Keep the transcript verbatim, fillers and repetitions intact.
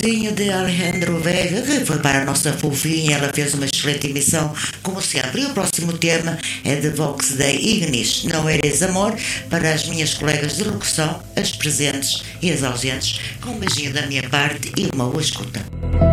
beijinho de Alejandro Vega, que foi para a nossa fofinha, ela fez uma excelente emissão, como sempre. E o próximo tema é de Vox Dei Ignis, Não Eres Amor, para as minhas colegas de locução, as presentes e as ausentes, com um beijinho da minha parte e uma boa escuta.